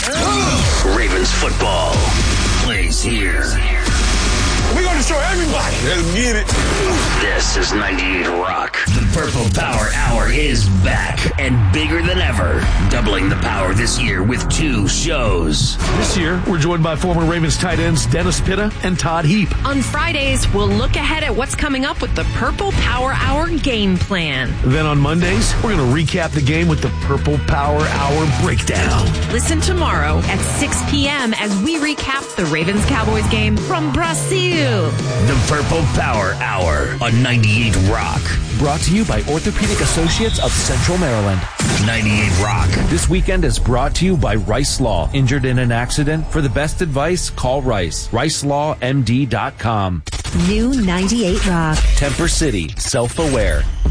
Ravens football plays here. We're going to show everybody. Let's get it. This is 98 Rock. The Purple Power Hour is back and bigger than ever. Doubling the power this year with 2 shows. This year, we're joined by former Ravens tight ends Dennis Pitta and Todd Heap. On Fridays, we'll look ahead at what's coming up with the Purple Power Hour game plan. Then on Mondays, we're going to recap the game with the Purple Power Hour breakdown. Listen tomorrow at 6 p.m. as we recap the Ravens-Cowboys game from Brazil. The Purple Power Hour on 98 Rock. Brought to you by Orthopedic Associates of Central Maryland. 98 Rock. This weekend is brought to you by Rice Law. Injured in an accident? For the best advice, call Rice. RiceLawMD.com. New 98 Rock. Temper City. Self-aware.